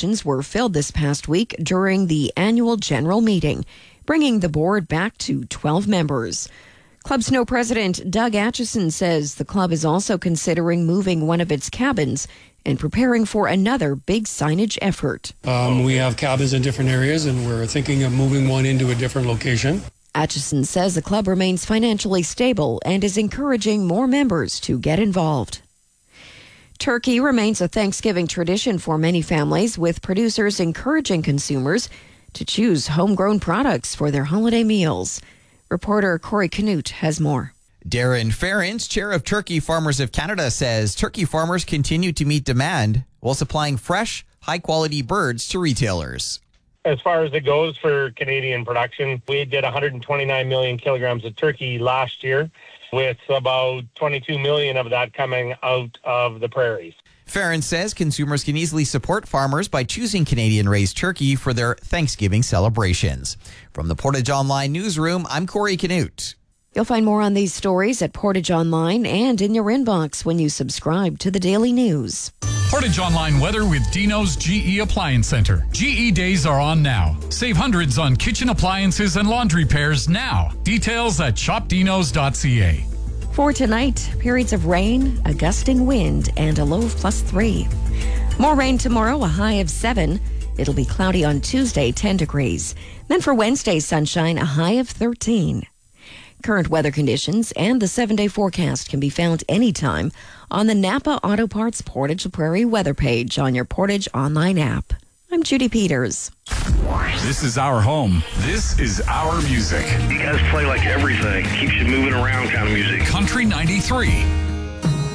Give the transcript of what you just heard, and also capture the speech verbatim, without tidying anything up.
positions were filled this past week during the annual general meeting, bringing the board back to twelve members. Club Snow president Doug Atchison says the club is also considering moving one of its cabins and preparing for another big signage effort. Um, we have cabins in different areas, and we're thinking of moving one into a different location. Atchison says the club remains financially stable and is encouraging more members to get involved. Turkey remains a Thanksgiving tradition for many families, with producers encouraging consumers to choose homegrown products for their holiday meals. Reporter Corey Canute has more. Darren Ferentz, chair of Turkey Farmers of Canada, says turkey farmers continue to meet demand while supplying fresh, high-quality birds to retailers. As far as it goes for Canadian production, we did one hundred twenty-nine million kilograms of turkey last year, with about twenty-two million of that coming out of the prairies. Ferentz says consumers can easily support farmers by choosing Canadian-raised turkey for their Thanksgiving celebrations. From the Portage Online newsroom, I'm Corey Canute. You'll find more on these stories at Portage Online and in your inbox when you subscribe to the Daily News. Portage Online weather with Dino's G E Appliance Center. G E days are on now. Save hundreds on kitchen appliances and laundry pairs now. Details at shop dinos dot c a. For tonight, periods of rain, a gusting wind, and a low of plus three. More rain tomorrow, a high of seven. It'll be cloudy on Tuesday, ten degrees. Then for Wednesday, sunshine, a high of thirteen. Current weather conditions and the seven-day forecast can be found anytime on the Napa Auto Parts Portage La Prairie weather page on your Portage Online app. I'm Judy Peters. This is our home. This is our music. You guys play like everything. Keeps you moving around kind of music. Country ninety-three.